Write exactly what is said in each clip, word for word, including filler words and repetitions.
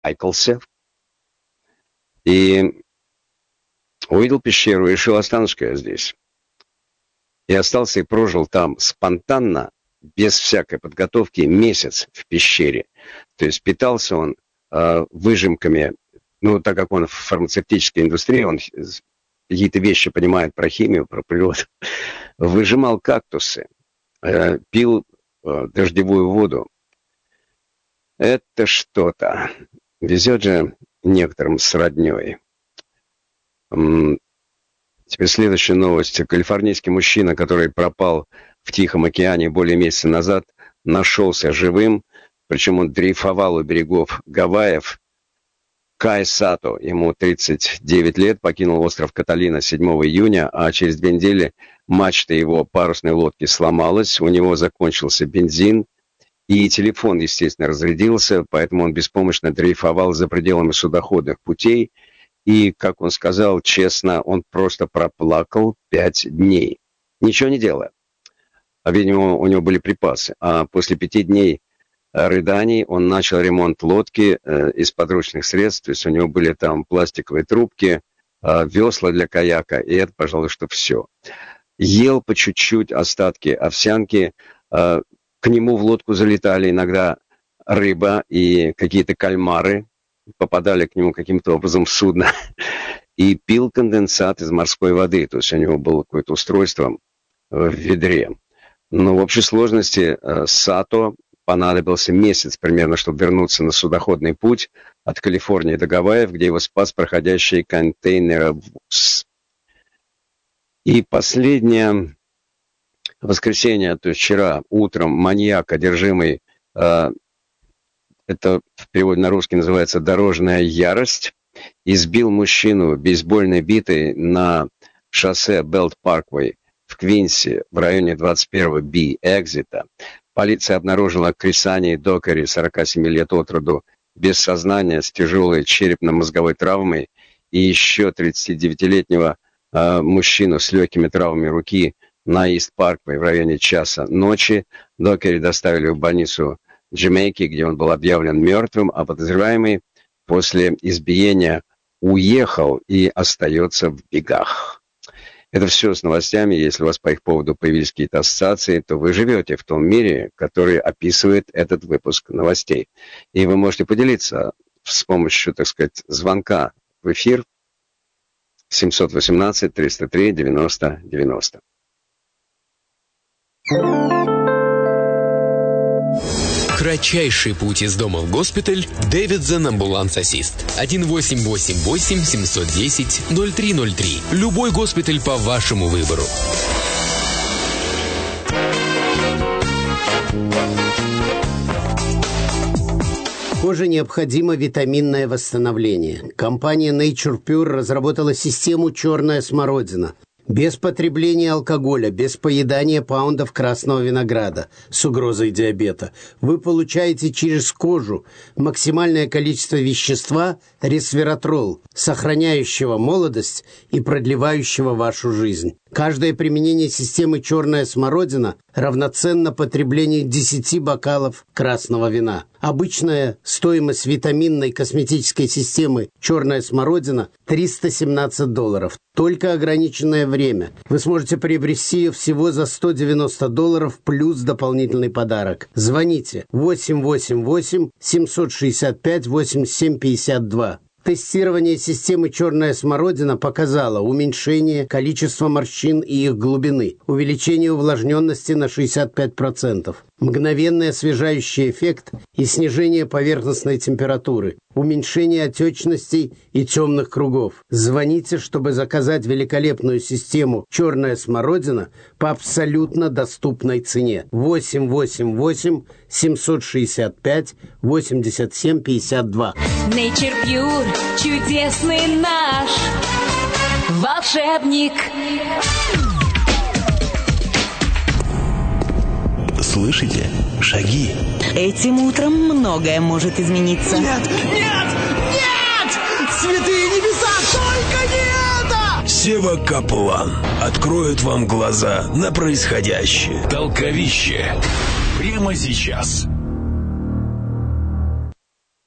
айкался и увидел пещеру и решил, останусь-ка я здесь. И остался и прожил там спонтанно, без всякой подготовки, месяц в пещере. То есть питался он э, выжимками, ну, так как он в фармацевтической индустрии, он какие-то вещи понимает про химию, про природу, выжимал кактусы, э, пил э, дождевую воду. Это что-то. Везет же некоторым с роднёй. М- Теперь следующая новость. Калифорнийский мужчина, который пропал в Тихом океане более месяца назад, нашелся живым, причем он дрейфовал у берегов Гавайев. Кай Сато, ему тридцать девять лет, покинул остров Каталина седьмого июня, а через две недели мачта его парусной лодки сломалась, у него закончился бензин, и телефон, естественно, разрядился, поэтому он беспомощно дрейфовал за пределами судоходных путей, и, как он сказал честно, он просто проплакал пять дней, ничего не делая. А, видимо, у него были припасы. А после пяти дней рыданий он начал ремонт лодки э, из подручных средств, то есть у него были там пластиковые трубки, э, весла для каяка, и это, пожалуй, что все. Ел по чуть-чуть остатки овсянки, э, к нему в лодку залетали иногда рыба и какие-то кальмары, попадали к нему каким-то образом в судно, и пил конденсат из морской воды, то есть у него было какое-то устройство в ведре. Но в общей сложности э, Сато понадобился месяц примерно, чтобы вернуться на судоходный путь от Калифорнии до Гавайев, где его спас проходящий контейнеровоз. И последнее воскресенье, то есть вчера утром, маньяк, одержимый, э, это в переводе на русский называется «дорожная ярость», избил мужчину бейсбольной битой на шоссе Белт Парквей в Квинси в районе двадцать первого Би экзита. Полиция обнаружила Крисани Докари, сорок семь лет от роду, без сознания, с тяжелой черепно-мозговой травмой, и еще тридцатидевятилетнего э, мужчину с легкими травмами руки на Ист-Парквей в районе часа ночи. Докари доставили в больницу Джамайки, где он был объявлен мертвым, а подозреваемый после избиения уехал и остается в бегах. Это все с новостями. Если у вас по их поводу появились какие-то ассоциации, то вы живете в том мире, который описывает этот выпуск новостей. И вы можете поделиться с помощью, так сказать, звонка в эфир семь один восемь триста три девяносто девяносто. Кратчайший путь из дома в госпиталь. Дэвидсон Амбуланс Ассист. один восемь восемь восемь семь один ноль ноль три ноль три. Любой госпиталь по вашему выбору. Коже необходимо витаминное восстановление. Компания Nature Pure разработала систему «Черная смородина». Без потребления алкоголя, без поедания паундов красного винограда с угрозой диабета вы получаете через кожу максимальное количество вещества ресвератрол, сохраняющего молодость и продлевающего вашу жизнь. Каждое применение системы «Черная смородина» равноценно потреблению десяти бокалов красного вина. Обычная стоимость витаминной косметической системы «Черная смородина» триста семнадцать долларов. Только ограниченное время. Вы сможете приобрести ее всего за сто девяносто долларов плюс дополнительный подарок. Звоните восемь восемь восемь семь шесть пять восемьдесят семь пятьдесят два. Тестирование системы «Черная смородина» показало уменьшение количества морщин и их глубины, увеличение увлажненности на шестьдесят пять процентов, мгновенный освежающий эффект и снижение поверхностной температуры, уменьшение отечностей и темных кругов. Звоните, чтобы заказать великолепную систему «Черная смородина» по абсолютно доступной цене. восемь восемь восемь семь шесть пять восемьдесят семь пятьдесят два. Nature Pure, чудесный наш волшебник. Слышите? Шаги. Этим утром многое может измениться. Нет! Нет! Нет! Святые небеса, только не это! Сева Каплан откроет вам глаза на происходящее. Толковище. Прямо сейчас.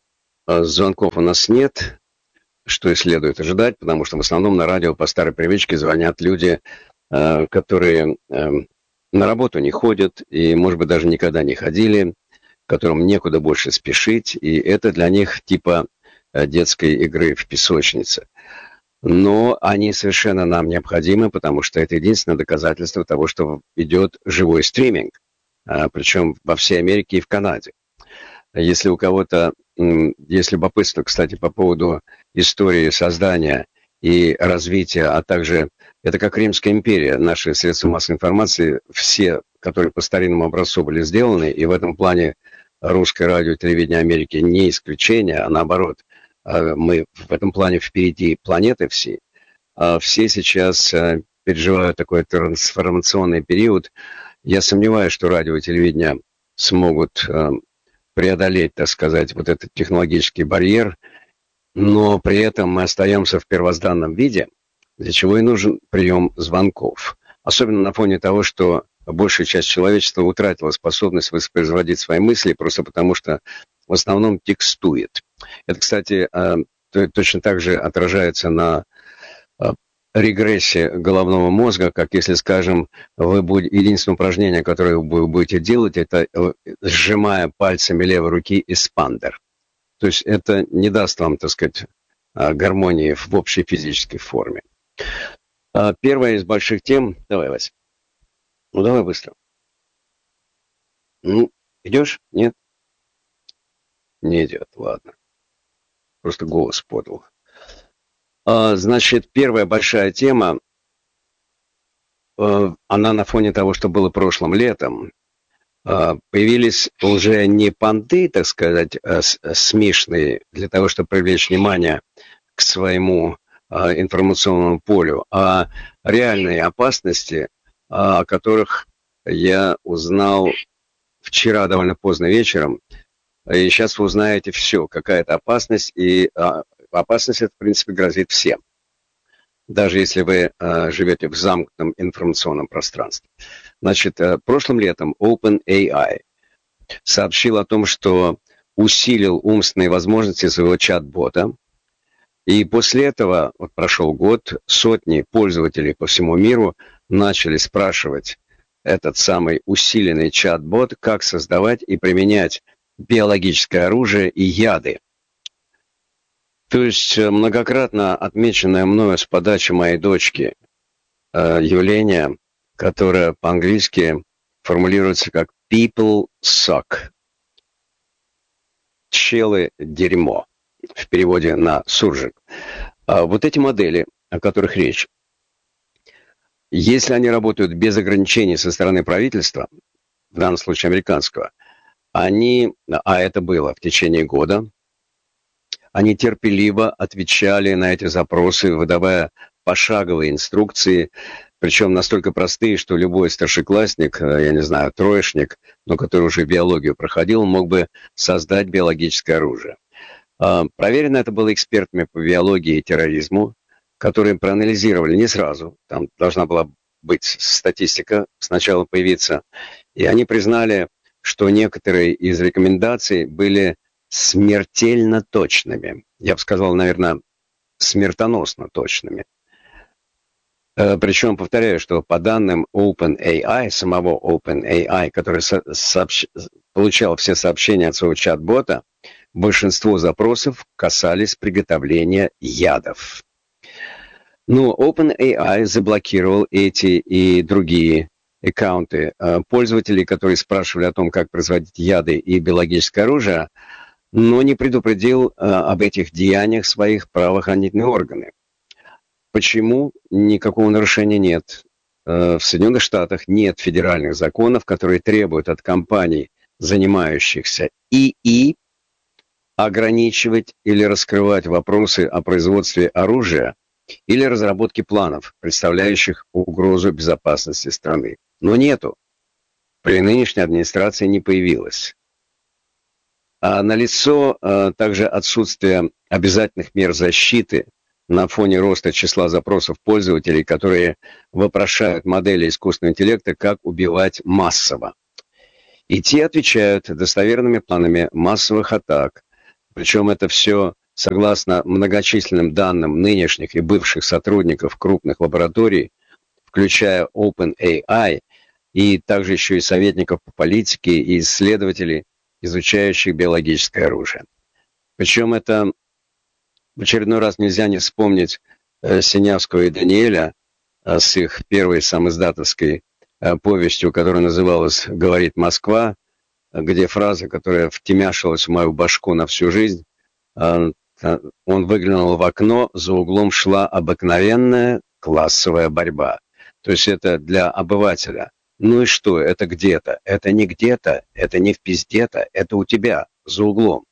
Звонков у нас нет, что и следует ожидать, потому что в основном на радио по старой привычке звонят люди, которые на работу не ходят и, может быть, даже никогда не ходили, которым некуда больше спешить, и это для них типа детской игры в песочнице. Но они совершенно нам необходимы, потому что это единственное доказательство того, что идет живой стриминг, причем во всей Америке и в Канаде. Если у кого-то есть любопытство, кстати, по поводу истории создания и развития, а также это как Римская империя, наши средства массовой информации, все, которые по старинному образцу были сделаны, и в этом плане русское радио и телевидение Америки не исключение, а наоборот, мы в этом плане впереди планеты всей. Все сейчас переживают такой трансформационный период. Я сомневаюсь, что радио и телевидение смогут преодолеть, так сказать, вот этот технологический барьер, но при этом мы остаемся в первозданном виде, для чего и нужен прием звонков. Особенно на фоне того, что большая часть человечества утратила способность воспроизводить свои мысли просто потому, что в основном текстует. Это, кстати, точно так же отражается на регрессии головного мозга, как если, скажем, вы будете, единственное упражнение, которое вы будете делать, это сжимая пальцами левой руки эспандер. То есть это не даст вам, так сказать, гармонии в общей физической форме. Первая из больших тем... Давай, Вась. Ну, давай быстро. Ну, идешь? Нет? Не идет, ладно. Просто голос подал. А, значит, первая большая тема, а, она на фоне того, что было прошлым летом. А, появились уже не понты, так сказать, а, смешные, для того, чтобы привлечь внимание к своему а, информационному полю, а реальные опасности, а, о которых я узнал вчера довольно поздно вечером. И сейчас вы узнаете все, какая-то опасность, и а, опасность эта, в принципе, грозит всем, даже если вы а, живете в замкнутом информационном пространстве. Значит, а, прошлым летом OpenAI сообщил о том, что усилил умственные возможности своего чат-бота, и после этого, вот прошел год, сотни пользователей по всему миру начали спрашивать этот самый усиленный чат-бот, как создавать и применять биологическое оружие и яды. То есть многократно отмеченное мною с подачи моей дочки э, явление, которое по-английски формулируется как people suck. Челы дерьмо. В переводе на суржик. А вот эти модели, о которых речь, если они работают без ограничений со стороны правительства, в данном случае американского, они, а это было в течение года, они терпеливо отвечали на эти запросы, выдавая пошаговые инструкции, причем настолько простые, что любой старшеклассник, я не знаю, троечник, но который уже биологию проходил, мог бы создать биологическое оружие. Проверено это было экспертами по биологии и терроризму, которые проанализировали не сразу, там должна была быть статистика сначала появиться, и они признали, что некоторые из рекомендаций были смертельно точными. Я бы сказал, наверное, смертоносно точными. Причем, повторяю, что по данным OpenAI, самого OpenAI, который сообщ... получал все сообщения от своего чат-бота, большинство запросов касались приготовления ядов. Но OpenAI заблокировал эти и другие аккаунты пользователей, которые спрашивали о том, как производить яды и биологическое оружие, но не предупредил об этих деяниях своих правоохранительные органы. Почему? Никакого нарушения нет. В Соединенных Штатах нет федеральных законов, которые требуют от компаний, занимающихся ИИ, ограничивать или раскрывать вопросы о производстве оружия или разработке планов, представляющих угрозу безопасности страны. Но нету. При нынешней администрации не появилось. А налицо а, также отсутствие обязательных мер защиты на фоне роста числа запросов пользователей, которые вопрошают модели искусственного интеллекта, как убивать массово. И те отвечают достоверными планами массовых атак, Причем это все согласно многочисленным данным нынешних и бывших сотрудников крупных лабораторий, включая OpenAI, и также еще и советников по политике и исследователей, изучающих биологическое оружие. Причем это в очередной раз нельзя не вспомнить э, Синявского и Даниэля э, с их первой самиздатовской э, повестью, которая называлась «Говорит Москва», где фраза, которая втемяшилась в мою башку на всю жизнь, э, э, он выглянул в окно, за углом шла обыкновенная классовая борьба. То есть это для обывателя. Ну и что, это где-то? Это не где-то, это не в пизде-то, это у тебя, за углом.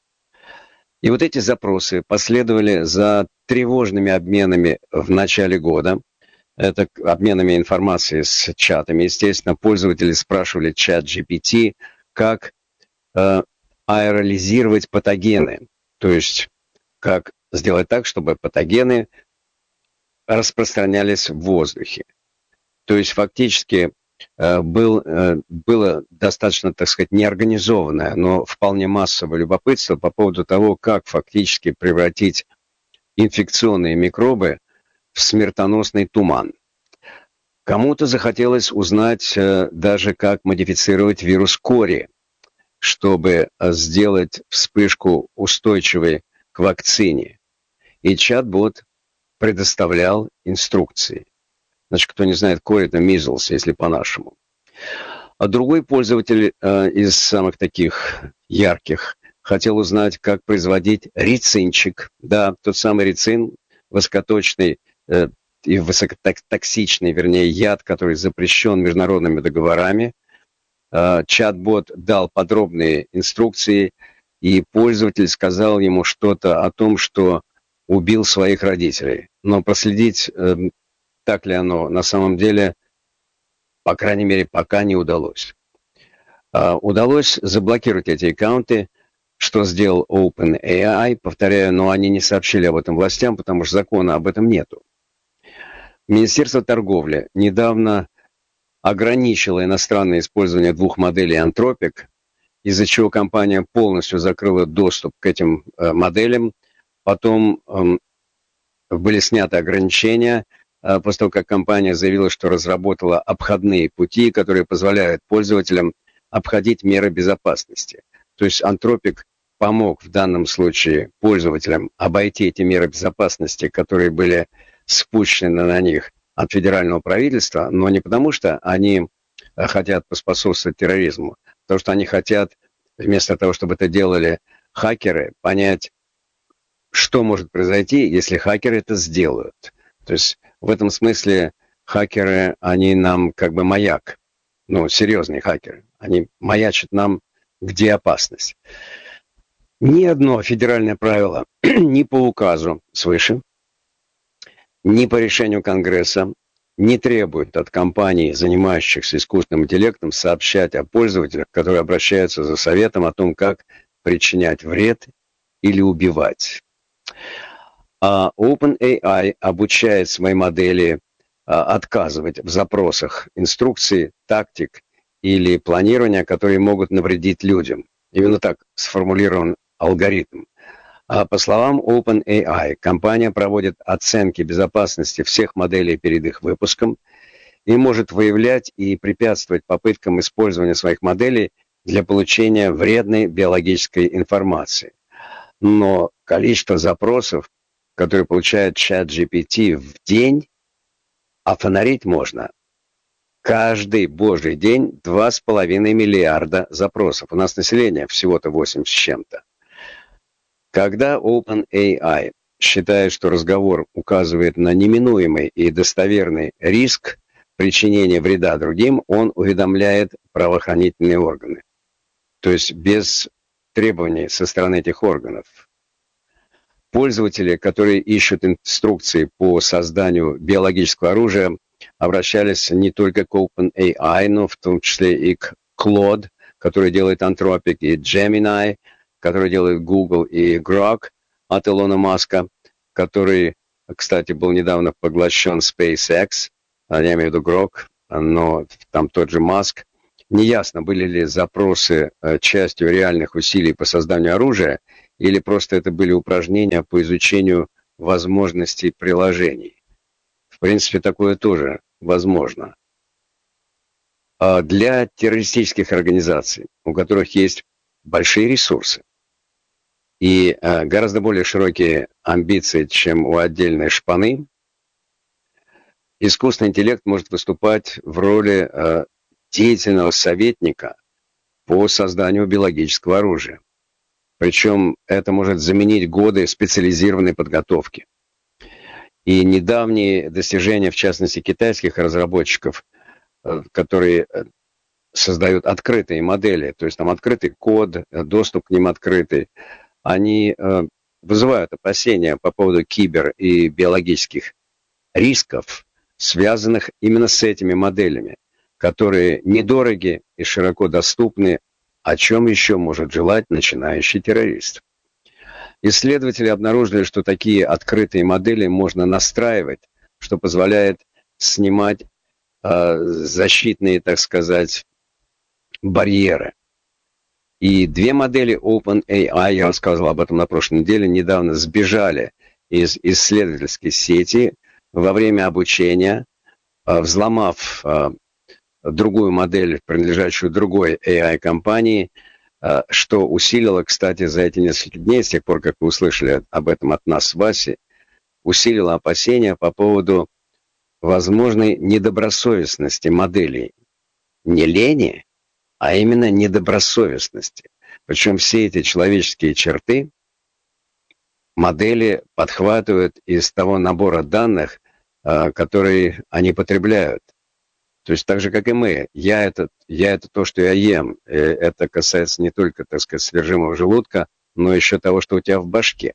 И вот эти запросы последовали за тревожными обменами в начале года. Это обменами информацией с чатами. Естественно, пользователи спрашивали чат джи пи ти, как э, аэролизировать патогены. То есть, как сделать так, чтобы патогены распространялись в воздухе. То есть, фактически, э, был, э, было достаточно, так сказать, неорганизованное, но вполне массовое любопытство по поводу того, как фактически превратить инфекционные микробы в смертоносный туман. Кому-то захотелось узнать э, даже, как модифицировать вирус кори, чтобы э, сделать вспышку устойчивой к вакцине. И чат-бот предоставлял инструкции. Значит, кто не знает, кори — это measles, если по-нашему. А другой пользователь э, из самых таких ярких хотел узнать, как производить рицинчик. Да, тот самый рицин, высокоточный э, и высокотоксичный, вернее, яд, который запрещен международными договорами. Э, чат-бот дал подробные инструкции, и пользователь сказал ему что-то о том, что убил своих родителей. Но проследить, э, так ли оно на самом деле, по крайней мере, пока не удалось. Э, удалось заблокировать эти аккаунты, что сделал OpenAI, повторяю, но они не сообщили об этом властям, потому что закона об этом нету. Министерство торговли недавно ограничило иностранное использование двух моделей Anthropic, из-за чего компания полностью закрыла доступ к этим э, моделям. Потом э, были сняты ограничения, э, после того, как компания заявила, что разработала обходные пути, которые позволяют пользователям обходить меры безопасности. То есть Anthropic помог в данном случае пользователям обойти эти меры безопасности, которые были спущены на них от федерального правительства, но не потому, что они хотят поспособствовать терроризму, а потому что они хотят, вместо того, чтобы это делали хакеры, понять, что может произойти, если хакеры это сделают. То есть в этом смысле хакеры, они нам как бы маяк, ну, серьезные хакеры, они маячат нам, где опасность. Ни одно федеральное правило, ни по указу свыше, ни по решению Конгресса не требует от компаний, занимающихся искусственным интеллектом, сообщать о пользователях, которые обращаются за советом о том, как причинять вред или убивать. А OpenAI обучает свои модели а, отказывать в запросах инструкций, тактик или планирования, которые могут навредить людям. Именно так сформулирован алгоритм. А по словам OpenAI, компания проводит оценки безопасности всех моделей перед их выпуском и может выявлять и препятствовать попыткам использования своих моделей для получения вредной биологической информации. Но количество запросов, которые получает чат джи пи ти в день, офонарить можно. Каждый божий день два с половиной миллиарда запросов. У нас население всего-то восемь с чем-то. Когда OpenAI считает, что разговор указывает на неминуемый и достоверный риск причинения вреда другим, он уведомляет правоохранительные органы. То есть без требований со стороны этих органов. Пользователи, которые ищут инструкции по созданию биологического оружия, обращались не только к OpenAI, но в том числе и к Claude, который делает Anthropic, и Gemini, который делает Google, и Grok от Илона Маска, который, кстати, был недавно поглощен SpaceX, я имею в виду Grok, но там тот же Маск. Неясно, были ли запросы частью реальных усилий по созданию оружия, или просто это были упражнения по изучению возможностей приложений. В принципе, такое тоже возможно. А для террористических организаций, у которых есть большие ресурсы и а, гораздо более широкие амбиции, чем у отдельной шпаны, искусственный интеллект может выступать в роли а, деятельного советника по созданию биологического оружия. Причем это может заменить годы специализированной подготовки. И недавние достижения, в частности, китайских разработчиков, которые создают открытые модели, то есть там открытый код, доступ к ним открытый, они вызывают опасения по поводу кибер- и биологических рисков, связанных именно с этими моделями, которые недороги и широко доступны, о чем еще может желать начинающий террорист. Исследователи обнаружили, что такие открытые модели можно настраивать, что позволяет снимать э, защитные, так сказать, барьеры. И две модели OpenAI, я рассказывал об этом на прошлой неделе, недавно сбежали из исследовательской сети во время обучения, э, взломав э, другую модель, принадлежащую другой эй ай-компании, что усилило, кстати, за эти несколько дней, с тех пор, как вы услышали об этом от нас с Васей, усилило опасения по поводу возможной недобросовестности моделей. Не лени, а именно недобросовестности. Причем все эти человеческие черты модели подхватывают из того набора данных, которые они потребляют. То есть так же, как и мы. Я это, я это то, что я ем. Это касается не только, так сказать, содержимого желудка, но еще того, что у тебя в башке.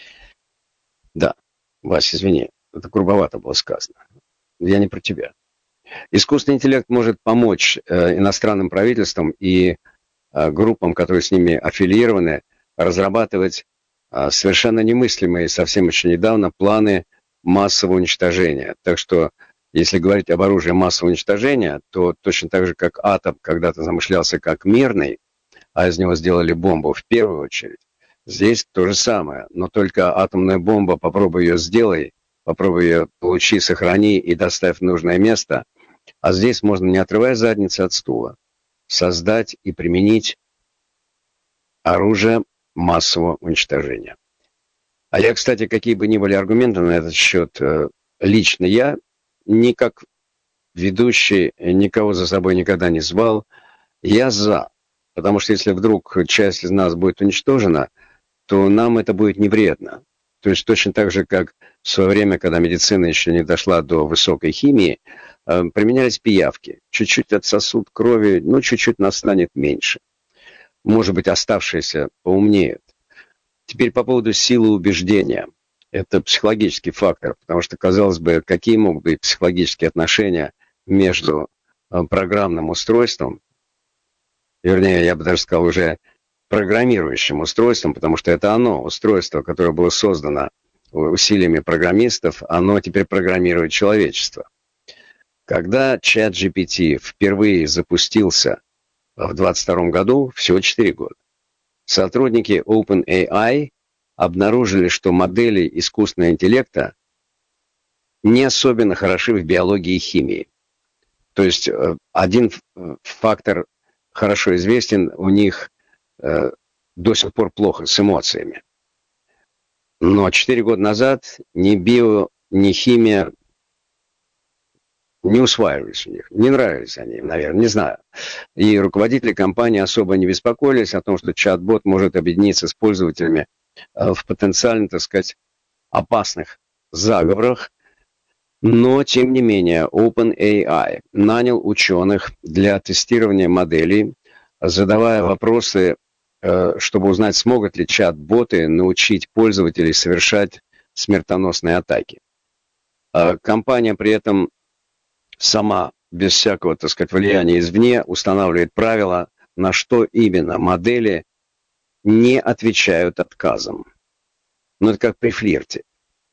Да, Вась, извини, это грубовато было сказано. Я не про тебя. Искусственный интеллект может помочь э, иностранным правительствам и э, группам, которые с ними аффилированы, разрабатывать э, совершенно немыслимые совсем еще недавно планы массового уничтожения. Так что если говорить об оружии массового уничтожения, то точно так же, как атом когда-то замышлялся как мирный, а из него сделали бомбу в первую очередь, здесь то же самое. Но только атомная бомба, попробуй ее сделай, попробуй ее получи, сохрани и доставь в нужное место. А здесь можно, не отрывая задницы от стула, создать и применить оружие массового уничтожения. А я, кстати, какие бы ни были аргументы на этот счет, лично я, ни как ведущий, никого за собой никогда не звал. Я за. Потому что если вдруг часть из нас будет уничтожена, то нам это будет не вредно. То есть точно так же, как в свое время, когда медицина еще не дошла до высокой химии, применялись пиявки. Чуть-чуть отсосут крови, ну, чуть-чуть нас станет меньше. Может быть, оставшиеся поумнеют. Теперь по поводу силы убеждения. Это психологический фактор, потому что, казалось бы, какие могут быть психологические отношения между программным устройством, вернее, я бы даже сказал, уже программирующим устройством, потому что это оно, устройство, которое было создано усилиями программистов, оно теперь программирует человечество. Когда чат джи пи ти впервые запустился в двадцать втором году, всего четыре года, сотрудники OpenAI обнаружили, что модели искусственного интеллекта не особенно хороши в биологии и химии. То есть один фактор хорошо известен, у них э, до сих пор плохо с эмоциями. Но четыре года назад ни био, ни химия не усваивались у них, не нравились они им, наверное, не знаю. И руководители компании особо не беспокоились о том, что чат-бот может объединиться с пользователями в потенциально, так сказать, опасных заговорах. Но, тем не менее, OpenAI нанял ученых для тестирования моделей, задавая вопросы, чтобы узнать, смогут ли чат-боты научить пользователей совершать смертоносные атаки. Компания при этом сама, без всякого, так сказать, влияния извне, устанавливает правила, на что именно модели не отвечают отказом. Ну, это как при флирте.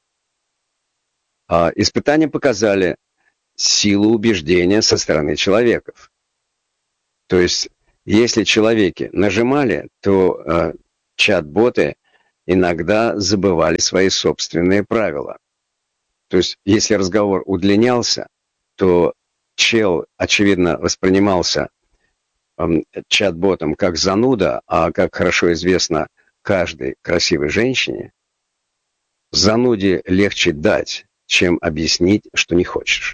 А испытания показали силу убеждения со стороны человеков. То есть, если человеки нажимали, то э, чат-боты иногда забывали свои собственные правила. То есть, если разговор удлинялся, то чел, очевидно, воспринимался эм, чат-ботом как зануда, а, как хорошо известно каждой красивой женщине, зануде легче дать, чем объяснить, что не хочешь.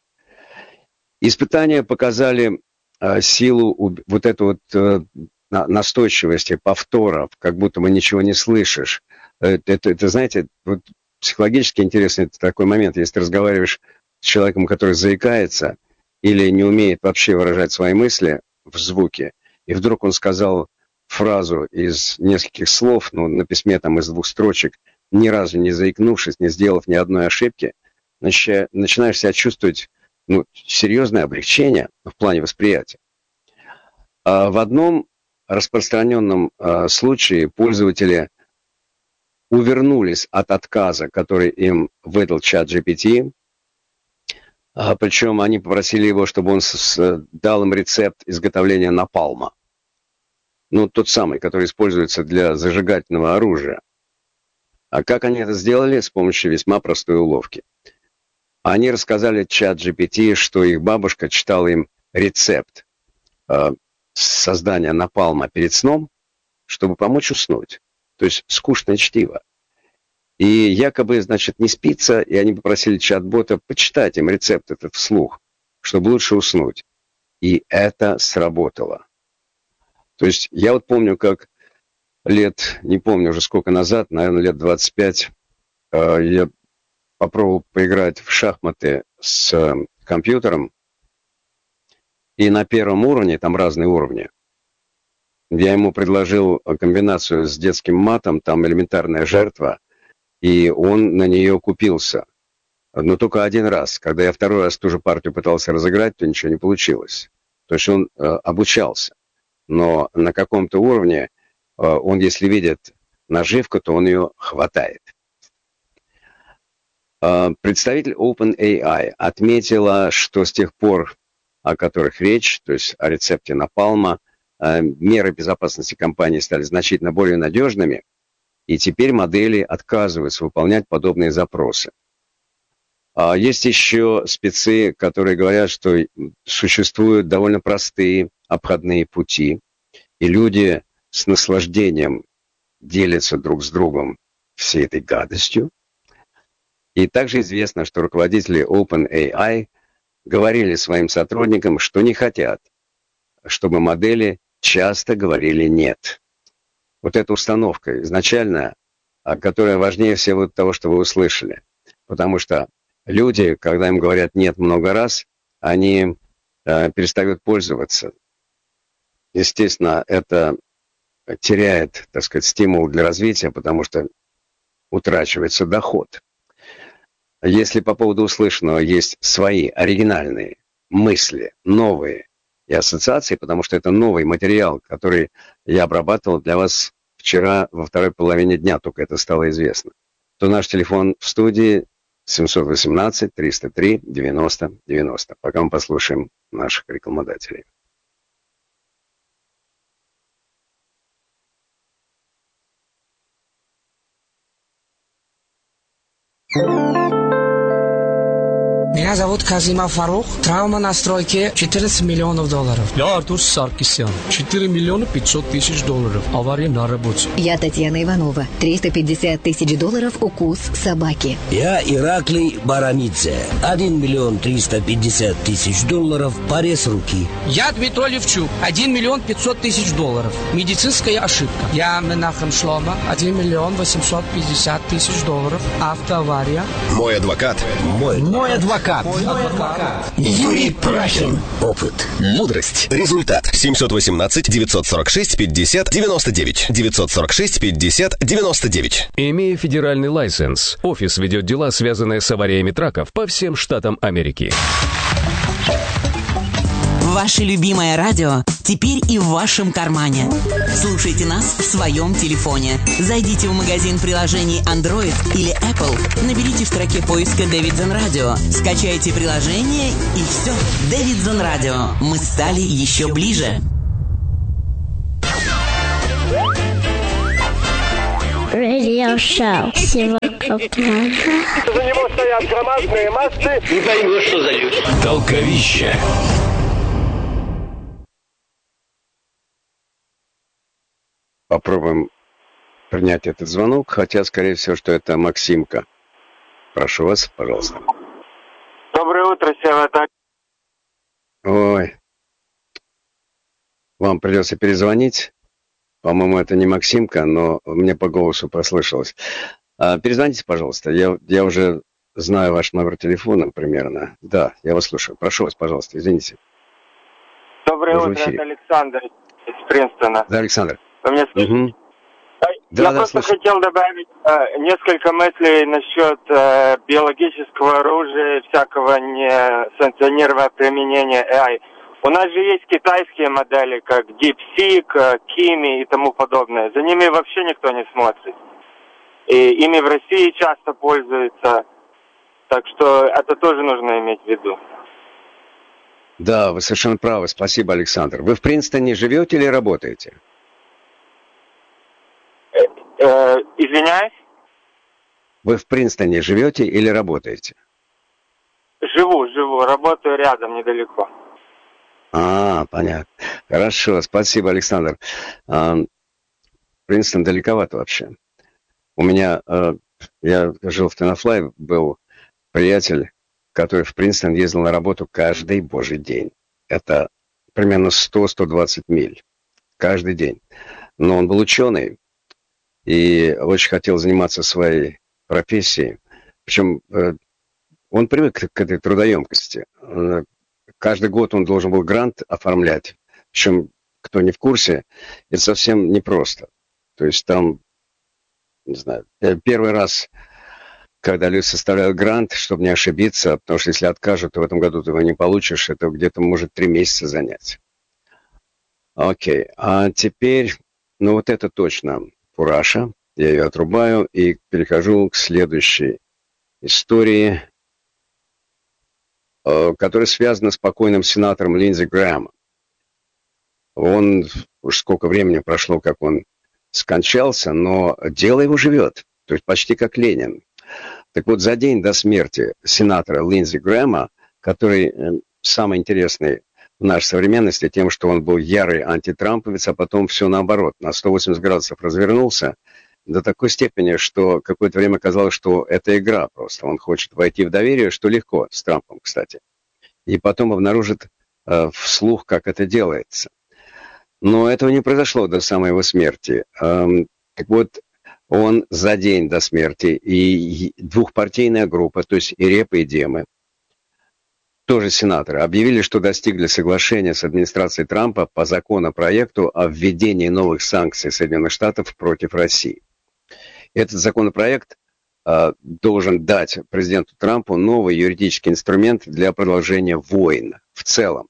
Испытания показали э, силу, вот эту вот э, настойчивости, повторов, как будто бы ничего не слышишь. Это, это, это знаете, вот психологически интересный такой момент, если ты разговариваешь с человеком, который заикается или не умеет вообще выражать свои мысли в звуке, и вдруг он сказал фразу из нескольких слов, ну, на письме там из двух строчек, ни разу не заикнувшись, не сделав ни одной ошибки, начи- начинаешь себя чувствовать, ну, серьезное облегчение в плане восприятия. А в одном распространенном а, случае пользователи увернулись от отказа, который им выдал чат джи пи ти, а, причем они попросили его, чтобы он с- с- дал им рецепт изготовления напалма. Ну, тот самый, который используется для зажигательного оружия. А как они это сделали? С помощью весьма простой уловки. Они рассказали чат джи пи ти, что их бабушка читала им рецепт э, создания напалма перед сном, чтобы помочь уснуть. То есть скучное чтиво. И якобы, значит, не спится, и они попросили чат-бота почитать им рецепт этот вслух, чтобы лучше уснуть. И это сработало. То есть я вот помню, как лет, не помню уже сколько назад, наверное, лет двадцать пять, э, я попробовал поиграть в шахматы с э, компьютером, и на первом уровне, там разные уровни, я ему предложил комбинацию с детским матом, там элементарная жертва, и он на нее купился. Но только один раз. Когда я второй раз ту же партию пытался разыграть, то ничего не получилось. То есть он э, обучался. Но на каком-то уровне э, он, если видит наживку, то он ее хватает. Э, представитель OpenAI отметила, что с тех пор, о которых речь, то есть о рецепте напалма, э, меры безопасности компании стали значительно более надежными, и теперь модели отказываются выполнять подобные запросы. А есть еще спецы, которые говорят, что существуют довольно простые обходные пути, и люди с наслаждением делятся друг с другом всей этой гадостью. И также известно, что руководители OpenAI говорили своим сотрудникам, что не хотят, чтобы модели часто говорили «нет». Вот эта установка изначально, которая важнее всего того, что вы услышали. Потому что люди, когда им говорят «нет» много раз, они э, перестают пользоваться. Естественно, это теряет, так сказать, стимул для развития, потому что утрачивается доход. Если по поводу услышанного есть свои оригинальные мысли, новые и ассоциации, потому что это новый материал, который я обрабатывал для вас вчера во второй половине дня, только это стало известно, то наш телефон в студии семьсот восемнадцать триста три девяносто девяносто. Пока мы послушаем наших рекламодателей. Меня зовут Казима Фарух. Травма на стройке четырнадцать миллионов долларов. Я Артур Саркисян. четыре миллиона пятьсот тысяч долларов. Авария на работе. Я Татьяна Иванова. триста пятьдесят тысяч долларов укус собаки. Я Ираклий Барамидзе. один миллион триста пятьдесят тысяч долларов. Порез руки. Я Дмитрий Левчук. один миллион пятьсот тысяч долларов. Медицинская ошибка. Я Менахем Шлома. один миллион восемьсот пятьдесят тысяч долларов. Автоавария. Мой адвокат. Мой, Мой адвокат. Мой адвокат. Юрий Прахин. Опыт. Мудрость. Результат. семьсот восемнадцать девятьсот сорок шесть пятьдесят девяносто девять. девятьсот сорок шесть пятьдесят девяносто девять. Имея федеральный лайсенс, офис ведет дела, связанные с авариями траков по всем штатам Америки. Ваше любимое радио теперь и в вашем кармане. Слушайте нас в своем телефоне. Зайдите в магазин приложений Android или Apple, наберите в строке поиска Davidson Radio, скачайте приложение и все. Davidson Radio. Мы стали еще ближе. Radio. Радиошоу. Всего доброго. За него стоят громадные массы. Не поймешь, что за люди. Толковище. Попробуем принять этот звонок, хотя, скорее всего, что это Максимка. Прошу вас, пожалуйста. Доброе утро, Сева. Ой. Вам придется перезвонить. По-моему, это не Максимка, но мне по голосу послышалось. А, перезвоните, пожалуйста. Я, я уже знаю ваш номер телефона примерно. Да, я вас слушаю. Прошу вас, пожалуйста, извините. Доброе утро, это Александр из Принстона. Да, Александр. Вы меня слышите? Угу. Я да, просто да, хотел добавить э, несколько мыслей насчет э, биологического оружия, всякого несанкционированного применения эй ай. У нас же есть китайские модели, как DeepSeek, Kimi и тому подобное. За ними вообще никто не смотрит. И ими в России часто пользуются. Так что это тоже нужно иметь в виду. Да, вы совершенно правы. Спасибо, Александр. Вы в Принстоне живете или работаете? Э, извиняюсь? Вы в Принстоне живете или работаете? Живу, живу. Работаю рядом, недалеко. А, понятно. Хорошо, спасибо, Александр. А, Принстон далековато вообще. У меня, а, я жил в Тенафлай, был приятель, который в Принстон ездил на работу каждый божий день. Это примерно сто - сто двадцать миль каждый день. Но он был ученый и очень хотел заниматься своей профессией. Причем э, он привык к этой трудоемкости. Каждый год он должен был грант оформлять. Причем, кто не в курсе, это совсем непросто. То есть там, не знаю, первый раз, когда люди составляют грант, чтобы не ошибиться, потому что если откажут, то в этом году ты его не получишь, это где-то может три месяца занять. Окей, а теперь, ну вот это точно фураша. Я ее отрубаю и перехожу к следующей истории, которая связана с покойным сенатором Линдзи Грэхэмом. Он, уж сколько времени прошло, как он скончался, но дело его живет, то есть почти как Ленин. Так вот, за день до смерти сенатора Линдзи Грэхэма, который самый интересный в нашей современности тем, что он был ярый антитрамповец, а потом все наоборот, на сто восемьдесят градусов развернулся, до такой степени, что какое-то время казалось, что это игра просто. Он хочет войти в доверие, что легко, с Трампом, кстати. И потом обнаружит э, вслух, как это делается. Но этого не произошло до самой его смерти. Эм, так вот, он за день до смерти, и двухпартийная группа, то есть и Реп, и Демы, тоже сенаторы, объявили, что достигли соглашения с администрацией Трампа по законопроекту о введении новых санкций Соединенных Штатов против России. Этот законопроект э, должен дать президенту Трампу новый юридический инструмент для продолжения войн в целом.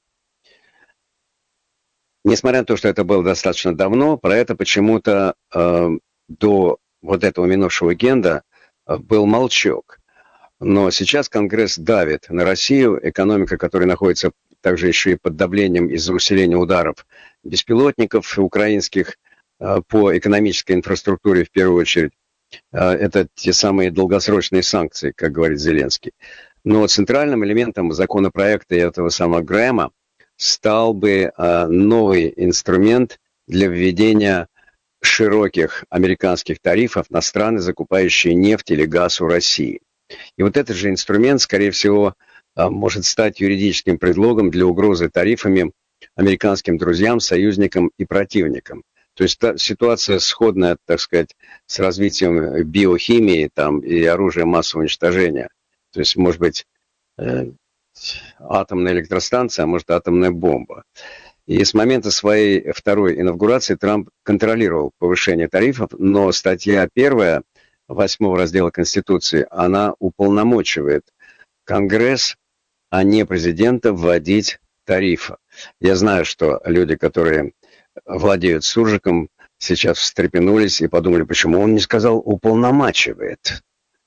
Несмотря на то, что это было достаточно давно, про это почему-то э, до вот этого минувшего уикенда э, был молчок. Но сейчас Конгресс давит на Россию, экономика, которая находится также еще и под давлением из-за усиления ударов беспилотников украинских э, по экономической инфраструктуре в первую очередь. Это те самые долгосрочные санкции, как говорит Зеленский. Но центральным элементом законопроекта этого самого Грэхэма стал бы новый инструмент для введения широких американских тарифов на страны, закупающие нефть или газ у России. И вот этот же инструмент, скорее всего, может стать юридическим предлогом для угрозы тарифами американским друзьям, союзникам и противникам. То есть та ситуация сходная, так сказать, с развитием биохимии там, и оружия массового уничтожения. То есть, может быть, э, атомная электростанция, а может, атомная бомба. И с момента своей второй инаугурации Трамп контролировал повышение тарифов, но статья первая восьмого раздела Конституции, она уполномочивает Конгресс, а не президента, вводить тарифы. Я знаю, что люди, которые владеют суржиком, сейчас встрепенулись и подумали, почему он не сказал «уполномачивает».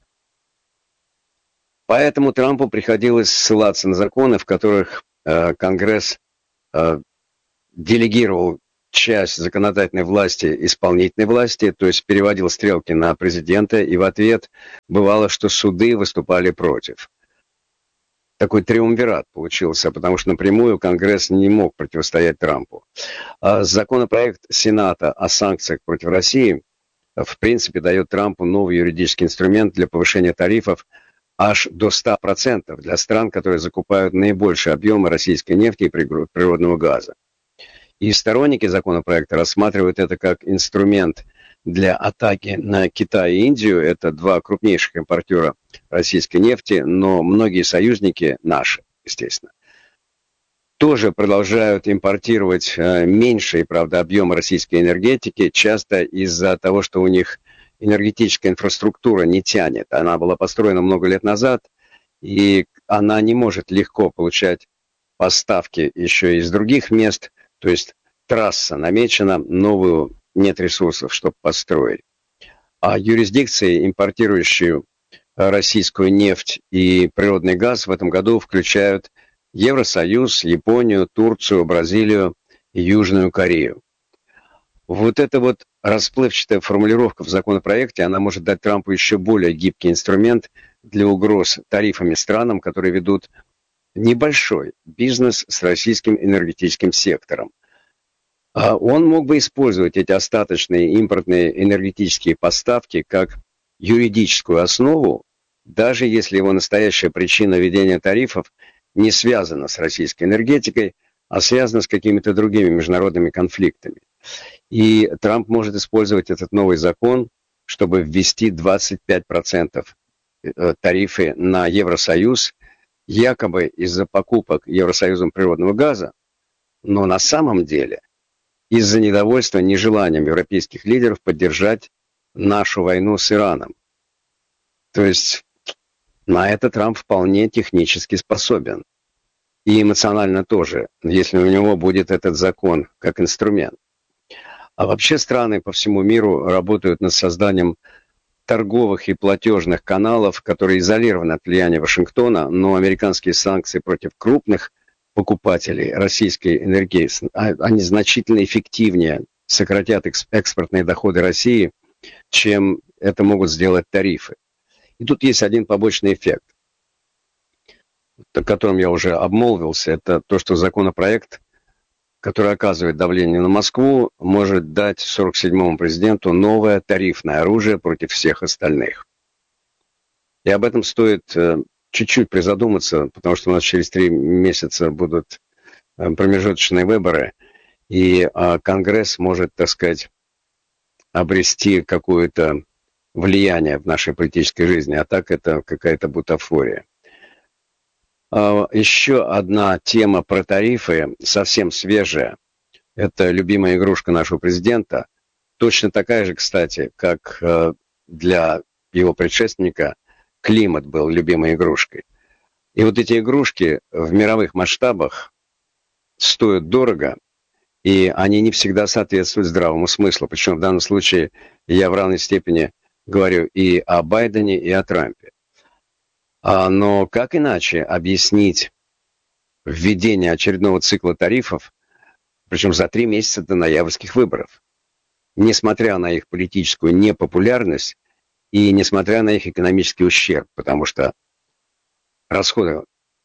Поэтому Трампу приходилось ссылаться на законы, в которых э, Конгресс э, делегировал часть законодательной власти исполнительной власти, то есть переводил стрелки на президента, и в ответ бывало, что суды выступали против. Такой триумвират получился, потому что напрямую Конгресс не мог противостоять Трампу. А законопроект Сената о санкциях против России в принципе дает Трампу новый юридический инструмент для повышения тарифов аж до ста процентов для стран, которые закупают наибольшие объемы российской нефти и природного газа. И сторонники законопроекта рассматривают это как инструмент для атаки на Китай и Индию. Это два крупнейших импортера российской нефти, но многие союзники, наши, естественно, тоже продолжают импортировать э, меньшие, правда, объемы российской энергетики, часто из-за того, что у них энергетическая инфраструктура не тянет. Она была построена много лет назад, и она не может легко получать поставки еще из других мест. То есть трасса намечена, новую нет ресурсов, чтобы построить. А юрисдикции, импортирующие российскую нефть и природный газ, в этом году включают Евросоюз, Японию, Турцию, Бразилию и Южную Корею. Вот эта вот расплывчатая формулировка в законопроекте, она может дать Трампу еще более гибкий инструмент для угроз тарифами странам, которые ведут небольшой бизнес с российским энергетическим сектором. Он мог бы использовать эти остаточные импортные энергетические поставки как юридическую основу, даже если его настоящая причина введения тарифов не связана с российской энергетикой, а связана с какими-то другими международными конфликтами. И Трамп может использовать этот новый закон, чтобы ввести двадцать пять процентов тарифы на Евросоюз, якобы из-за покупок Евросоюзом природного газа, но на самом деле из-за недовольства нежеланием европейских лидеров поддержать нашу войну с Ираном. То есть на это Трамп вполне технически способен. И эмоционально тоже, если у него будет этот закон как инструмент. А вообще страны по всему миру работают над созданием торговых и платежных каналов, которые изолированы от влияния Вашингтона, но американские санкции против крупных покупателей российской энергии, они значительно эффективнее сократят экспортные доходы России, чем это могут сделать тарифы. И тут есть один побочный эффект, о котором я уже обмолвился. Это то, что законопроект, который оказывает давление на Москву, может дать сорок седьмому президенту новое тарифное оружие против всех остальных. И об этом стоит э, чуть-чуть призадуматься, потому что у нас через три месяца будут э, промежуточные выборы, и э, Конгресс может, так сказать, обрести какое-то влияние в нашей политической жизни, а так это какая-то бутафория. Еще одна тема про тарифы, совсем свежая. Это любимая игрушка нашего президента. Точно такая же, кстати, как для его предшественника климат был любимой игрушкой. И вот эти игрушки в мировых масштабах стоят дорого, и они не всегда соответствуют здравому смыслу. Причем в данном случае я в равной степени говорю и о Байдене, и о Трампе. Но как иначе объяснить введение очередного цикла тарифов, причем за три месяца до ноябрьских выборов, несмотря на их политическую непопулярность и несмотря на их экономический ущерб, потому что расходы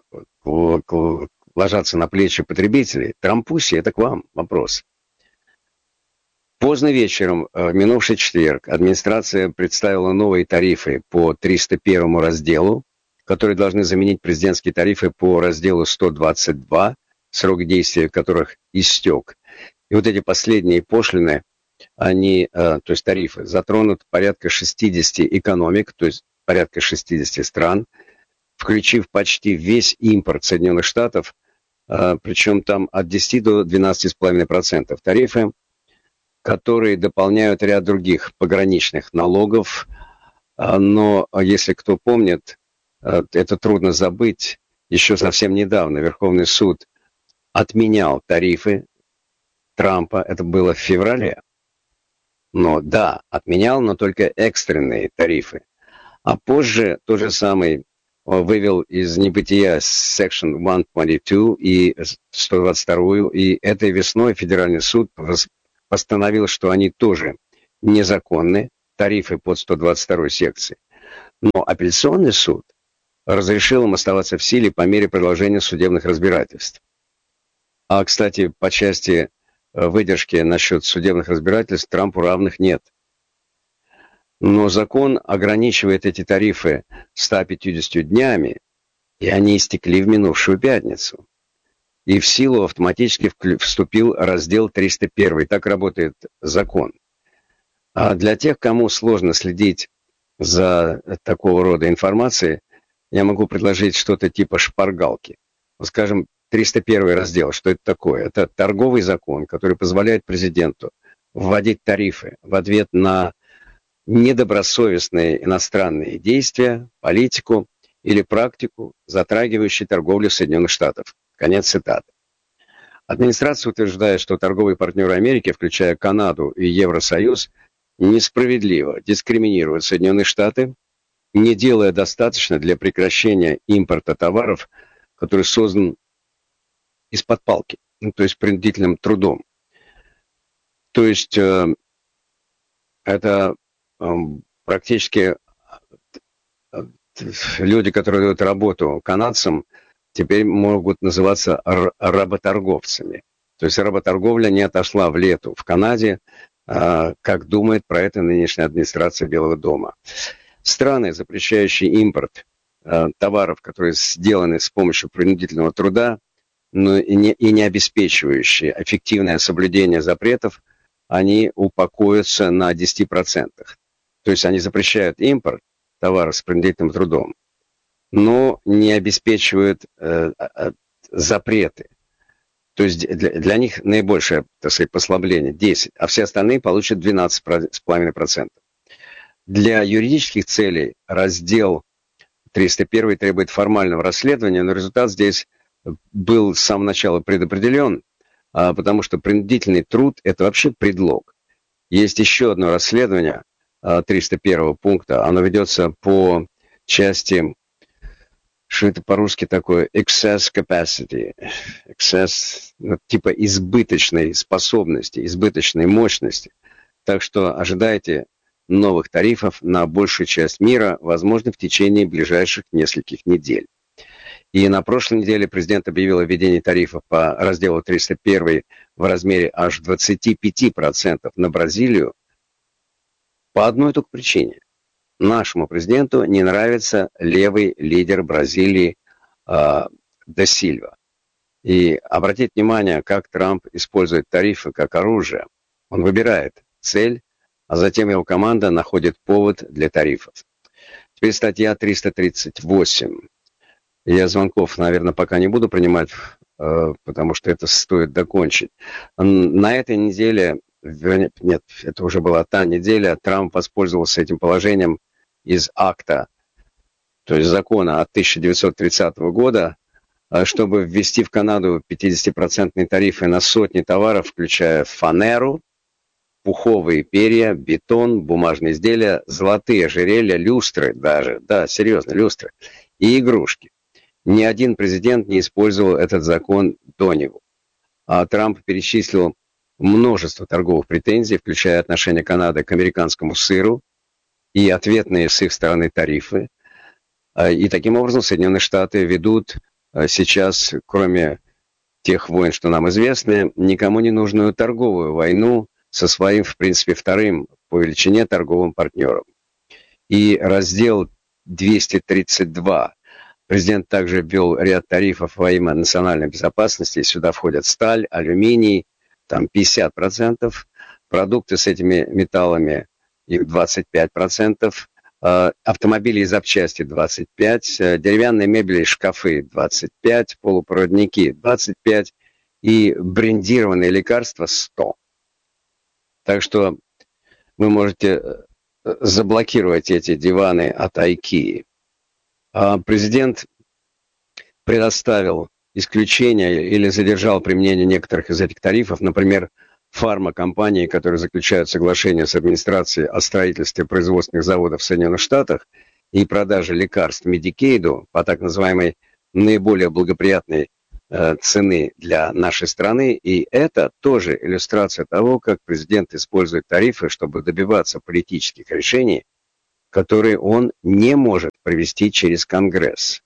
ложатся на плечи потребителей. Трампуси, это к вам вопрос. Поздно вечером, в минувший четверг, администрация представила новые тарифы по триста первому разделу, которые должны заменить президентские тарифы по разделу сто двадцать два, срок действия которых истек. И вот эти последние пошлины, они, то есть тарифы, затронут порядка шестидесяти экономик, то есть порядка шестидесяти стран, включив почти весь импорт Соединенных Штатов, причем там от десяти до двенадцати с половиной процентов тарифы, которые дополняют ряд других пограничных налогов. Но, если кто помнит, это трудно забыть, еще совсем недавно Верховный суд отменял тарифы Трампа, это было в феврале. Но да, отменял, но только экстренные тарифы. А позже тот же самый вывел из небытия Section сто двадцать два и сто двадцать два, и этой весной Федеральный суд постановил, что они тоже незаконны, тарифы под сто двадцать второй секцией. Но апелляционный суд разрешил им оставаться в силе по мере продолжения судебных разбирательств. А, кстати, по части выдержки насчет судебных разбирательств Трампу равных нет. Но закон ограничивает эти тарифы ста пятьюдесятью днями, и они истекли в минувшую пятницу. И в силу автоматически вступил раздел триста один. Так работает закон. А для тех, кому сложно следить за такого рода информацией, я могу предложить что-то типа шпаргалки. Скажем, триста первый раздел. Что это такое? Это торговый закон, который позволяет президенту вводить тарифы в ответ на недобросовестные иностранные действия, политику или практику, затрагивающую торговлю Соединенных Штатов. Конец цитаты. Администрация утверждает, что торговые партнеры Америки, включая Канаду и Евросоюз, несправедливо дискриминируют Соединенные Штаты, не делая достаточно для прекращения импорта товаров, который создан из-под палки, ну, то есть принудительным трудом. То есть э, это э, практически э, люди, которые дают работу канадцам, теперь могут называться работорговцами. То есть работорговля не отошла в лету в Канаде, э, как думает про это нынешняя администрация Белого дома. Страны, запрещающие импорт э, товаров, которые сделаны с помощью принудительного труда, но и не, и не обеспечивающие эффективное соблюдение запретов, они упокоятся на десяти процентах. То есть они запрещают импорт товаров с принудительным трудом, но не обеспечивают э, э, запреты. То есть для, для них наибольшее, так сказать, послабление десять, а все остальные получат двенадцать целых пять десятых процента. Для юридических целей раздел триста один требует формального расследования, но результат здесь был с самого начала предопределен, потому что принудительный труд – это вообще предлог. Есть еще одно расследование триста первого пункта, оно ведется по части, что это по-русски такое, excess capacity, excess, ну, типа избыточной способности, избыточной мощности. Так что ожидайте новых тарифов на большую часть мира, возможно, в течение ближайших нескольких недель. И на прошлой неделе президент объявил о введении тарифов по разделу триста один в размере аж двадцати пяти процентов на Бразилию по одной только причине. Нашему президенту не нравится левый лидер Бразилии э, да Сильва. И обратите внимание, как Трамп использует тарифы как оружие. Он выбирает цель, а затем его команда находит повод для тарифов. Теперь статья триста тридцать восемь. Я звонков, наверное, пока не буду принимать, потому что это стоит докончить. На этой неделе, нет, это уже была та неделя, Трамп воспользовался этим положением из акта, то есть закона от тысяча девятьсот тридцатого года, чтобы ввести в Канаду пятидесятипроцентные тарифы на сотни товаров, включая фанеру, пуховые перья, бетон, бумажные изделия, золотые ожерелья, люстры даже, да, серьезно, люстры, и игрушки. Ни один президент не использовал этот закон до него. А Трамп перечислил множество торговых претензий, включая отношение Канады к американскому сыру и ответные с их стороны тарифы. И таким образом Соединенные Штаты ведут сейчас, кроме тех войн, что нам известны, никому не нужную торговую войну со своим, в принципе, вторым по величине торговым партнером. И раздел двести тридцать два. Президент также ввел ряд тарифов во имя национальной безопасности. Сюда входят сталь, алюминий, там пятьдесят процентов, продукты с этими металлами их двадцать пять процентов, автомобили и запчасти двадцать пять процентов, деревянные мебели и шкафы двадцать пять процентов, полупроводники двадцать пять процентов и брендированные лекарства сто процентов. Так что вы можете заблокировать эти диваны от IKEA. Президент предоставил исключения или задержал применение некоторых из этих тарифов, например, фармакомпании, которые заключают соглашение с администрацией о строительстве производственных заводов в Соединенных Штатах и продаже лекарств Медикейду по так называемой наиболее благоприятной э, цены для нашей страны. И это тоже иллюстрация того, как президент использует тарифы, чтобы добиваться политических решений, которые он не может провести через Конгресс.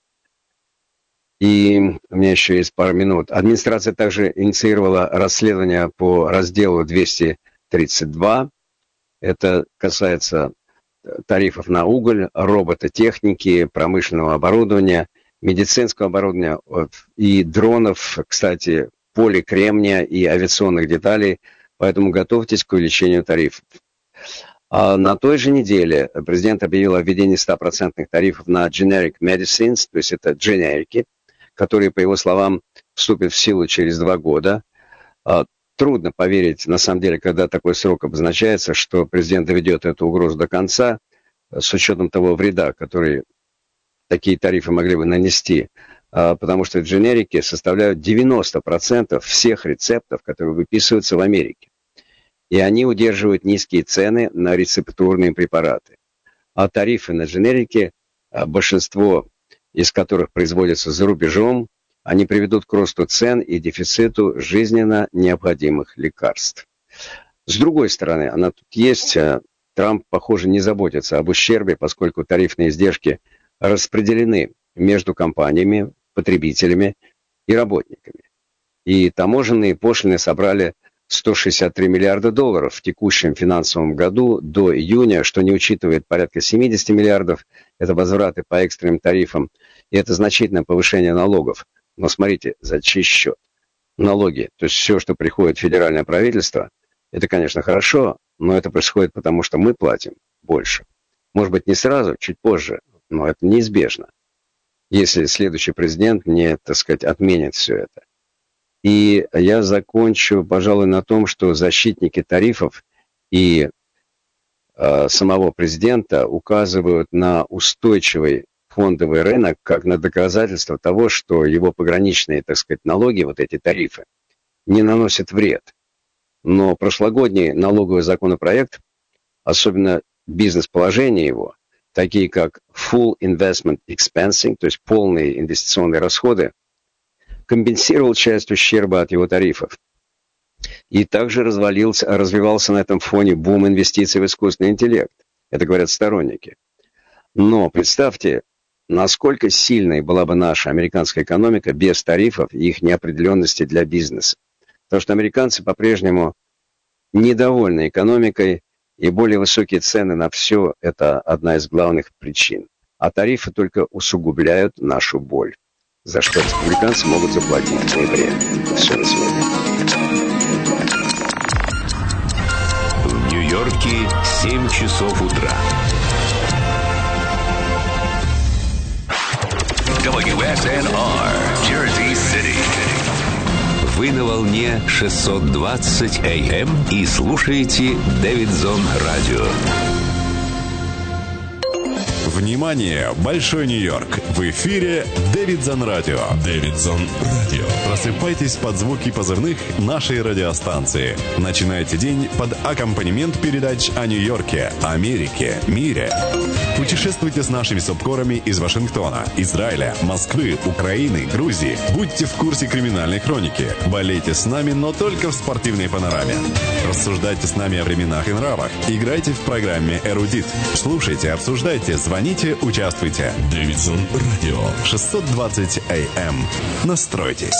И у меня еще есть пару минут. Администрация также инициировала расследование по разделу двести тридцать два. Это касается тарифов на уголь, робототехники, промышленного оборудования, медицинского оборудования и дронов, кстати, поликремния и авиационных деталей. Поэтому готовьтесь к увеличению тарифов. А на той же неделе президент объявил о введении стопроцентных тарифов на generic medicines, то есть это дженерики, которые, по его словам, вступят в силу через два года. Трудно поверить, на самом деле, когда такой срок обозначается, что президент доведет эту угрозу до конца, с учетом того вреда, который такие тарифы могли бы нанести, потому что дженерики составляют девяносто процентов всех рецептов, которые выписываются в Америке. И они удерживают низкие цены на рецептурные препараты. А тарифы на дженерики, большинство из которых производятся за рубежом, они приведут к росту цен и дефициту жизненно необходимых лекарств. С другой стороны, она тут есть. Трамп, похоже, не заботится об ущербе, поскольку тарифные издержки распределены между компаниями, потребителями и работниками. И таможенные пошлины собрали сто шестьдесят три миллиарда долларов в текущем финансовом году до июня, что не учитывает порядка семьдесят миллиардов. Это возвраты по экстренным тарифам. И это значительное повышение налогов. Но смотрите, за чей счет? Налоги, то есть все, что приходит в федеральное правительство, это, конечно, хорошо, но это происходит потому, что мы платим больше. Может быть, не сразу, чуть позже, но это неизбежно, если следующий президент не, так сказать, отменит все это. И я закончу, пожалуй, на том, что защитники тарифов и э, самого президента указывают на устойчивый фондовый рынок как на доказательство того, что его пограничные, так сказать, налоги, вот эти тарифы, не наносят вред. Но прошлогодний налоговый законопроект, особенно бизнес-положение его, такие как full investment expensing, то есть полные инвестиционные расходы, компенсировал часть ущерба от его тарифов. И также развалился, развивался на этом фоне бум инвестиций в искусственный интеллект. Это говорят сторонники. Но представьте, насколько сильной была бы наша американская экономика без тарифов и их неопределенности для бизнеса. Потому что американцы по-прежнему недовольны экономикой, и более высокие цены на все – это одна из главных причин. А тарифы только усугубляют нашу боль, за что республиканцы могут заплатить в ноябре. Все на сегодня. В Нью-Йорке семь часов утра. дабл ю эс эн ар, Jersey City. Вы на волне шестьсот двадцать эй эм и слушаете Дэвидсон Радио. Внимание, Большой Нью-Йорк! В эфире Дэвидсон Радио. Дэвидсон Радио. Просыпайтесь под звуки позывных нашей радиостанции. Начинайте день под аккомпанемент передач о Нью-Йорке, Америке, мире. Путешествуйте с нашими субкорами из Вашингтона, Израиля, Москвы, Украины, Грузии. Будьте в курсе криминальной хроники. Болейте с нами, но только в спортивной панораме. Рассуждайте с нами о временах и нравах. Играйте в программе «Эрудит». Слушайте, обсуждайте, звоните, участвуйте. Дэвидсон Радио. шестьсот двадцать эй эм. Настройтесь.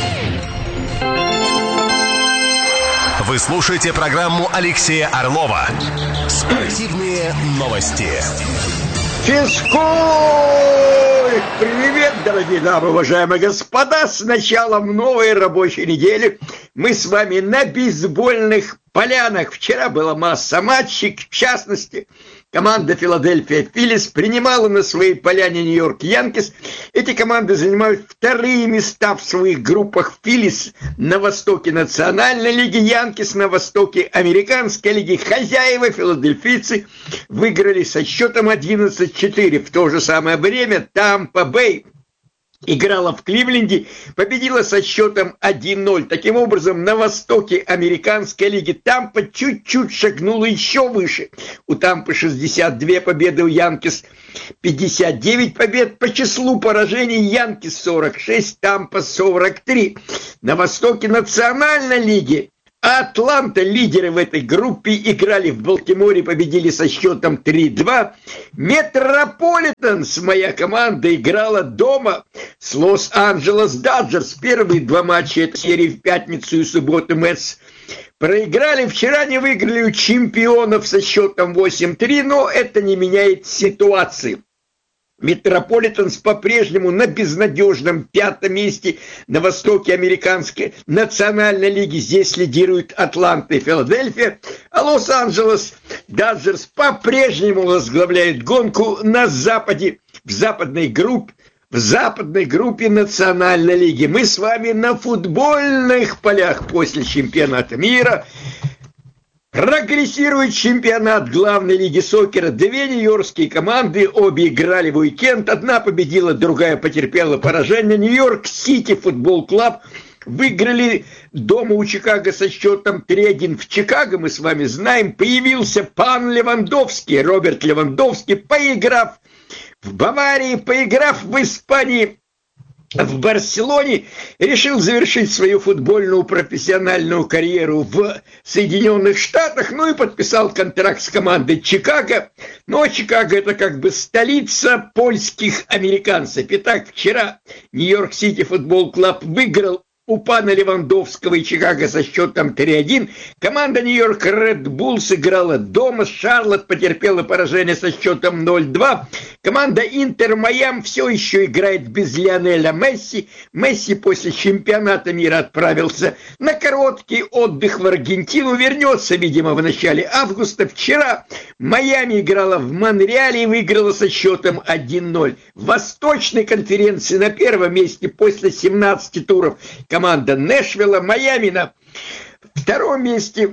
Вы слушаете программу Алексея Орлова «Спортивные новости». Физкульт! Привет, дорогие дамы, уважаемые господа! С началом новой рабочей недели мы с вами на бейсбольных полянах. Вчера была масса матчей, в частности, команда Филадельфия Филлис принимала на своей поляне Нью-Йорк Янкис. Эти команды занимают вторые места в своих группах. Филлис на востоке Национальной лиги, Янкис на востоке Американской лиги. Хозяева филадельфийцы выиграли со счетом одиннадцать четыре. В то же самое время Тампа Бэй играла в Кливленде, победила со счетом один ноль. Таким образом, на востоке американской лиги Тампа чуть-чуть шагнула еще выше. У Тампы шестьдесят две победы, у Янкис пятьдесят девять побед. По числу поражений Янкис сорок шесть, Тампа сорок три. На востоке национальной лиги Атланта, лидеры в этой группе, играли в Балтиморе, победили со счетом три два. Метрополитенс, моя команда, играла дома с Лос-Анджелес Даджерс. Первые два матча этой серии в пятницу и субботу Мэтс проиграли. Вчера не выиграли у чемпионов со счетом восемь три, но это не меняет ситуации. Метрополитенс по-прежнему на безнадежном пятом месте на востоке американской национальной лиги. Здесь лидируют Атланта и Филадельфия, а Лос-Анджелес Даджерс по-прежнему возглавляет гонку на западе, в западной группе, в западной группе национальной лиги. Мы с вами на футбольных полях после чемпионата мира. Прогрессирует чемпионат главной лиги сокера. Две нью-йоркские команды, обе играли в уикенд. Одна победила, другая потерпела поражение. Нью-Йорк Сити Футбол Клаб выиграли дома у Чикаго со счетом три один. В Чикаго, мы с вами знаем, появился пан Левандовский, Роберт Левандовский, поиграв в Баварии, поиграв в Испании, в Барселоне, решил завершить свою футбольную профессиональную карьеру в Соединенных Штатах, ну и подписал контракт с командой Чикаго. Но Чикаго — это как бы столица польских американцев. Итак, вчера Нью-Йорк Сити Футбол Клаб выиграл у пана Левандовского и Чикаго со счетом три один. Команда Нью-Йорк Ред Буллс играла дома. Шарлотт потерпела поражение со счетом ноль два. Команда Интер Майами все еще играет без Лионеля Месси. Месси после чемпионата мира отправился на короткий отдых в Аргентину. Вернется, видимо, в начале августа. Вчера Майами играла в Монреале и выиграла со счетом один ноль. В Восточной конференции на первом месте после семнадцати туров команда Нэшвилла, Майами на втором месте,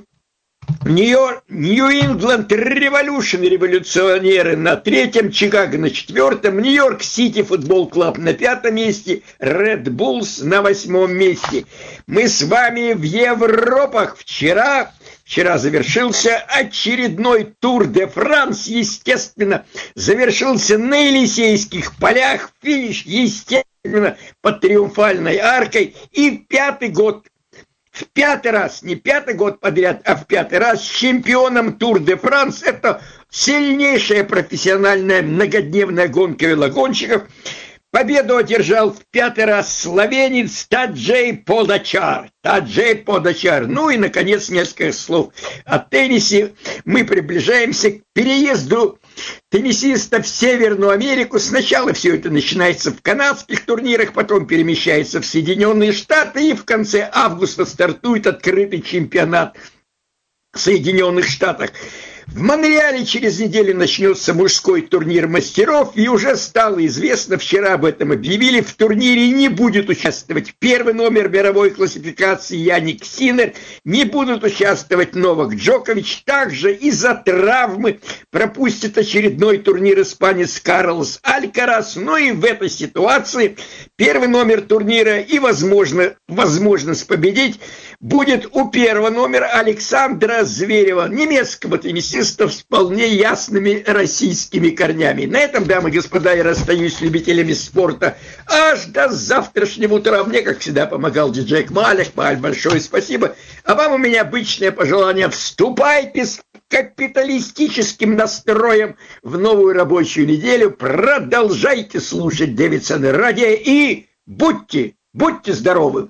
Нью-Ингланд Революшн, революционеры на третьем, Чикаго на четвертом, Нью-Йорк Сити Футбол Клаб на пятом месте, Ред Буллс на восьмом месте. Мы с вами в Европах. Вчера, вчера завершился очередной Тур де Франс, естественно, завершился на Елисейских полях, финиш, естественно, под Триумфальной аркой, и пятый год, в пятый раз, не пятый год подряд, а в пятый раз чемпионом Тур де Франс. Это сильнейшая профессиональная многодневная гонка велогонщиков. Победу одержал в пятый раз словенец Таджей Подачар. Таджей Подачар. Ну и, наконец, несколько слов о теннисе. Мы приближаемся к переезду теннисистов в Северную Америку. Сначала все это начинается в канадских турнирах, потом перемещается в Соединенные Штаты, и в конце августа стартует открытый чемпионат в Соединенных Штатах. В Монреале через неделю начнется мужской турнир мастеров, и уже стало известно, вчера об этом объявили, в турнире не будет участвовать первый номер мировой классификации Яник Синнер, не будут участвовать Новак Джокович, также из-за травмы пропустит очередной турнир испанец Карлос Алькарас. Но и в этой ситуации первый номер турнира и возможно, возможность победить будет у первого номера Александра Зверева, немецкого теннисиста с вполне ясными российскими корнями. На этом, дамы и господа, я расстаюсь с любителями спорта аж до завтрашнего утра. Мне, как всегда, помогал диджей Кмалик. Кмаль, большое спасибо. А вам у меня обычное пожелание: вступайте с капиталистическим настроем в новую рабочую неделю, продолжайте слушать Дэвидсон радио и будьте, будьте здоровы!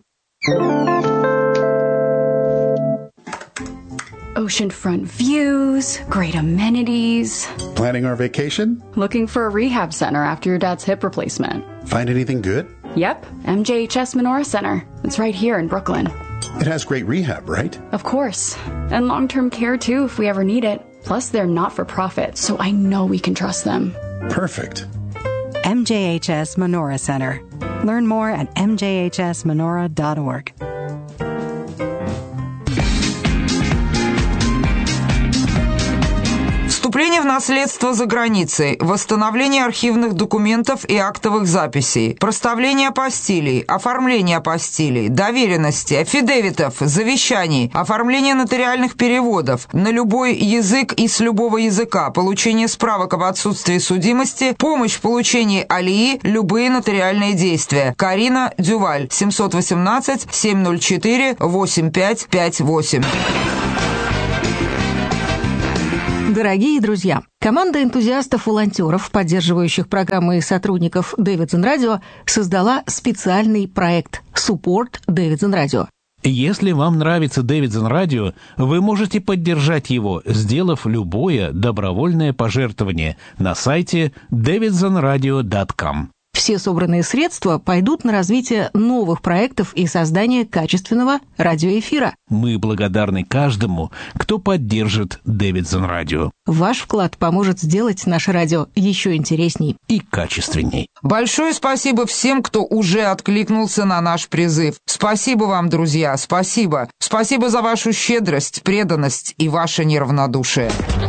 Oceanfront views, great amenities. Planning our vacation? Looking for a rehab center after your dad's hip replacement. Find anything good? Yep, M J H S Menorah Center. It's right here in Brooklyn. It has great rehab, right? Of course. And long-term care too if we ever need it. Plus they're not for profit, so I know we can trust them. Perfect. M J H S Menorah Center. Learn more at m j h s menorah dot org. Вступление в наследство за границей, восстановление архивных документов и актовых записей, проставление апостилей, оформление апостилей, доверенности, аффидевитов, завещаний, оформление нотариальных переводов на любой язык и с любого языка, получение справок об отсутствии судимости, помощь в получении алии, любые нотариальные действия. Карина Дюваль, семьсот восемнадцать семьсот четыре восемь пять пять восемь. Дорогие друзья, команда энтузиастов-волонтеров, поддерживающих программы и сотрудников Davidson Radio, создала специальный проект «Support Davidson Radio». Если вам нравится Davidson Radio, вы можете поддержать его, сделав любое добровольное пожертвование на сайте дэвидсон радио точка ком. Все собранные средства пойдут на развитие новых проектов и создание качественного радиоэфира. Мы благодарны каждому, кто поддержит Davidson Radio. Ваш вклад поможет сделать наше радио еще интересней и качественней. Большое спасибо всем, кто уже откликнулся на наш призыв. Спасибо вам, друзья, спасибо. Спасибо за вашу щедрость, преданность и ваше неравнодушие.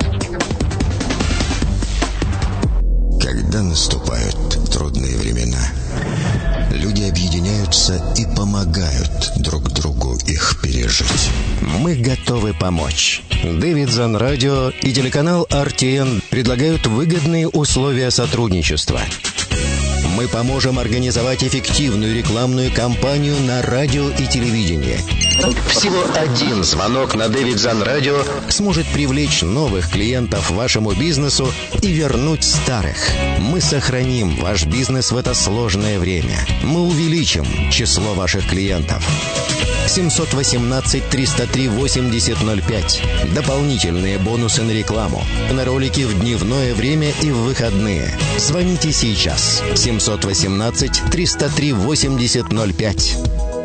Когда наступают трудные времена, люди объединяются и помогают друг другу их пережить. Мы готовы помочь. Davidson Radio и телеканал ар ти эн предлагают выгодные условия сотрудничества. Мы поможем организовать эффективную рекламную кампанию на радио и телевидении. Всего один звонок на Davidson Radio сможет привлечь новых клиентов вашему бизнесу и вернуть старых. Мы сохраним ваш бизнес в это сложное время. Мы увеличим число ваших клиентов. семьсот восемнадцать триста три восемьдесят ноль пять. Дополнительные бонусы на рекламу. На ролики в дневное время и в выходные. Звоните сейчас. семьсот восемнадцать триста три восемьдесят ноль пять.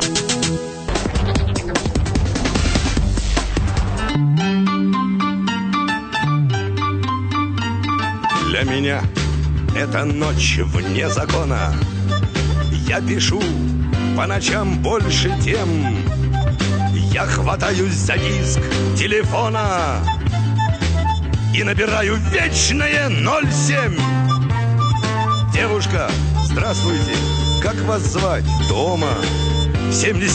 Для меня это ночь вне закона. Я пишу по ночам больше тем. Я хватаюсь за диск телефона и набираю вечное ноль семь. Девушка, здравствуйте, как вас звать? Дома. семьдесят